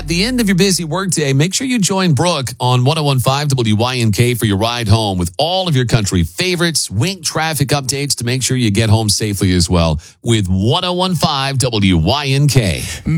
the end of your busy workday, make sure you join Brooke on 1015 WYNK for your ride home with all of your country favorites, Wink traffic updates to make sure you get home safely as well with 1015 WYNK.